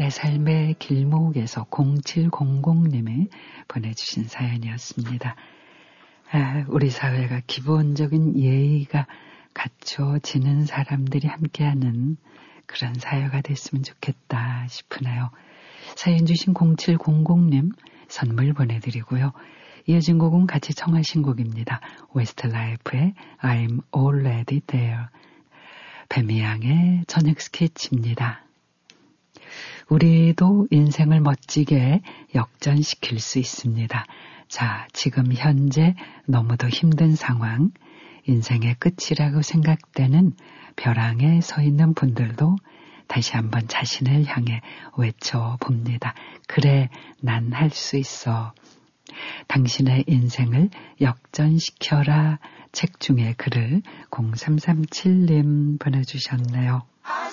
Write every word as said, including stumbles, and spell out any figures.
내 삶의 길목에서 공칠공공님이 보내주신 사연이었습니다. 아, 우리 사회가 기본적인 예의가 갖춰지는 사람들이 함께하는 그런 사회가 됐으면 좋겠다 싶으네요. 사연 주신 공칠공공님 선물 보내드리고요. 이어진 곡은 같이 청하신 곡입니다. 웨스트라이프의 I'm Already There. 배미양의 저녁 스케치입니다. 우리도 인생을 멋지게 역전시킬 수 있습니다. 자, 지금 현재 너무도 힘든 상황, 인생의 끝이라고 생각되는 벼랑에 서 있는 분들도 다시 한번 자신을 향해 외쳐봅니다. 그래, 난 할 수 있어. 당신의 인생을 역전시켜라 책 중에 글을 공삼삼칠님 보내주셨네요.